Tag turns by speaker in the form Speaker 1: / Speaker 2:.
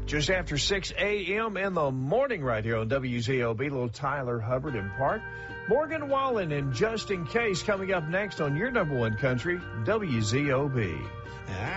Speaker 1: Just after 6 a.m. in the morning right here on WZOB, little Tyler Hubbard in Park. Morgan Wallen and Just In Case coming up next on your number one country, WZOB.